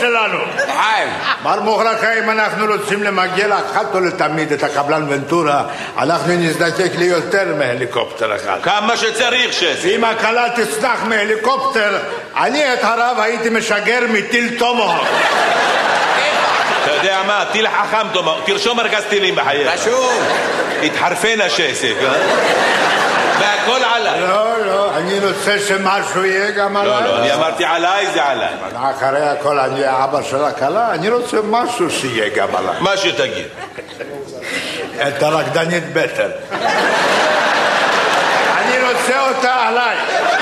שלנו. חיים. מר מוחלקה, אם אנחנו רוצים למגל אחת או לתמיד את הקבלן ונטורה, אנחנו נזדקק ליותר מהליקופטר אחד. כמה שצריך, שסי. אם הקלה תצנח מהליקופטר, אני את הרב הייתי משגר מטיל תומהוק. אתה יודע מה, טיל חכם תומהוק, תרשום ארגז טילים בחייך. רשום. התחרפן השסק, והכל עליי. לא, אני רוצה שמשהו יהיה גם עליי. לא, אני אמרתי עליי, זה עליי. אחרי הכל אני האבא של הקלה, אני רוצה משהו שיהיה גם עליי. מה שתגיד. את הרקדנית בטר. אני רוצה אותה עליי.